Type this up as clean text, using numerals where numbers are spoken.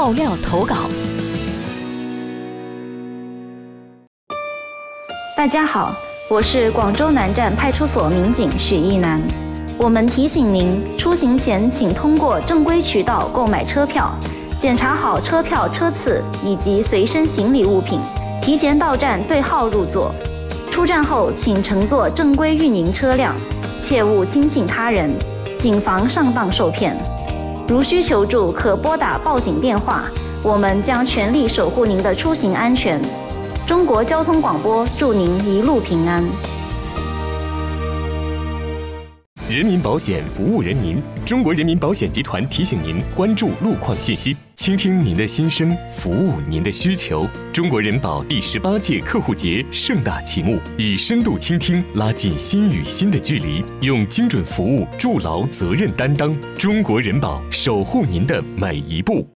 爆料投稿。 大家好，我是广州南站派出所民警许一楠。我们提醒您，出行前请通过正规渠道购买车票，检查好车票车次以及随身行李物品，提前到站对号入座。出站后请乘坐正规运营车辆，切勿轻信他人，谨防上当受骗。如需求助，可拨打报警电话，我们将全力守护您的出行安全。中国交通广播祝您一路平安。 人民保险服务人民，中国人民保险集团提醒您关注路况信息，倾听您的心声，服务您的需求。中国人保第18届客户节盛大启幕，以深度倾听拉近心与心的距离，用精准服务筑牢责任担当。中国人保守护您的每一步。